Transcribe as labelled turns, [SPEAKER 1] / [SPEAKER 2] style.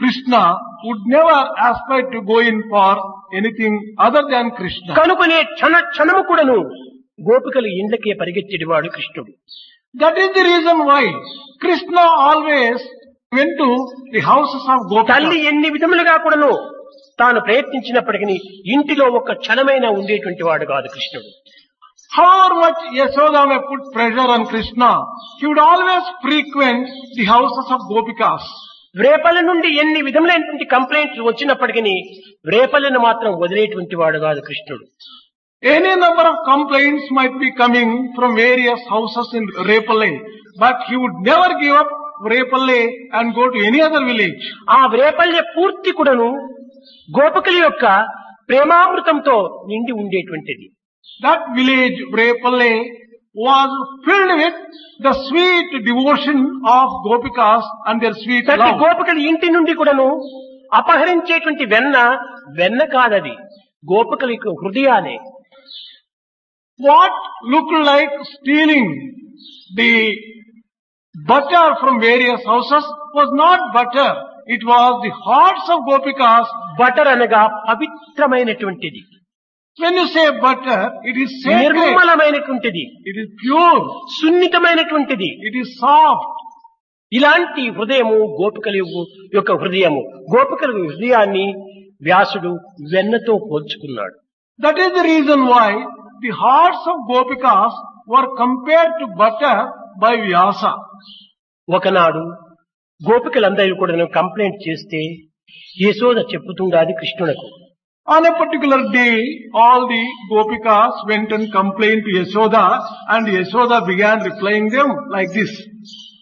[SPEAKER 1] Krishna would never aspire to go in for anything other than Krishna.
[SPEAKER 2] కనుకనే క్షణ క్షణము కూడాను గోపికలు ఇండ్లకే పరిగెత్తేవాడు కృష్ణుడు.
[SPEAKER 1] That is the reason why Krishna always went to the houses of
[SPEAKER 2] తల్లి
[SPEAKER 1] Gopikas.
[SPEAKER 2] ఎన్ని విధములుగా కూడాను తాను ప్రయత్నించినప్పటికీ ఇంటిలో ఒక్క క్షణమైనా ఉండేటువంటి వాడు కాదు కృష్ణుడు.
[SPEAKER 1] However much Yashoda may put pressure on Krishna, he would always frequent the houses of Gopikas.
[SPEAKER 2] రేపల నుండి ఎన్ని విధములైనటువంటి కంప్లైంట్స్ వచ్చినప్పటికీ రేపలను మాత్రం వదిలేటువంటి వాడు కాదు కృష్ణుడు.
[SPEAKER 1] Any number of complaints might be coming from various houses in Repale, but he would never give up Repale and go to any other village.
[SPEAKER 2] ఆ రేపల్లె పూర్తి కూడాను గోపికల యొక్క ప్రేమామృతంతో నిండి ఉండేటువంటిది.
[SPEAKER 1] That village, Repale, was filled with the sweet devotion of Gopikas and their sweet
[SPEAKER 2] ప్రతి
[SPEAKER 1] love.
[SPEAKER 2] గోపికల ఇంటి నుండి కూడాను అపహరించేటువంటి వెన్న కాదది, గోపికల యొక్క హృదయాలే.
[SPEAKER 1] What looked like stealing the butter from various houses was not butter. It was the hearts of Gopikas.
[SPEAKER 2] Butter అనగా పవిత్రమైనటువంటిది,
[SPEAKER 1] When you say butter, it is sacred.
[SPEAKER 2] నిర్మలమైనటువంటిది,
[SPEAKER 1] It is pure.
[SPEAKER 2] సున్నితమైనటువంటిది.
[SPEAKER 1] It is soft.
[SPEAKER 2] ఇలాంటి హృదయము గోపికల యొక్క హృదయము. గోపికల హృదయాన్ని వ్యాసుడు వెన్నతో పోల్చుకున్నాడు.
[SPEAKER 1] That is the reason why the hearts of Gopikas were compared to butter by Vyasa.
[SPEAKER 2] ఒకనాడు గోపికలందరూ కూడా కంప్లైంట్ చేస్తే Yashoda చెప్పుతుండాది కృష్ణునకు.
[SPEAKER 1] On a particular day, all the Gopikas went and complained to Yashoda, and Yashoda began replying them like this.